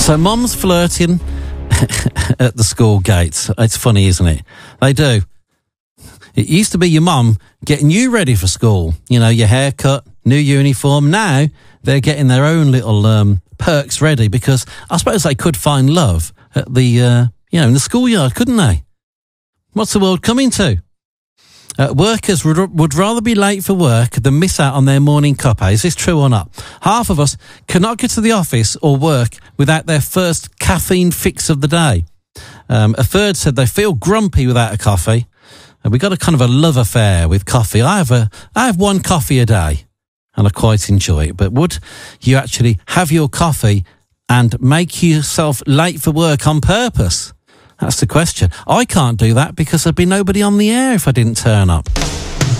So mums flirting at the school gates. It's funny, isn't it? They do. It used to be your mum getting you ready for school. You know, your haircut, new uniform. Now they're getting their own little perks ready because I suppose they could find love at the, in the schoolyard, couldn't they? What's the world coming to? Workers would rather be late for work than miss out on their morning cuppa. Is this true or not? Half of us cannot get to the office or work without their first caffeine fix of the day. A third said they feel grumpy without a coffee. We got a kind of a love affair with coffee. I have one coffee a day and I quite enjoy it. But would you actually have your coffee and make yourself late for work on purpose? That's the question. I can't do that because there'd be nobody on the air if I didn't turn up.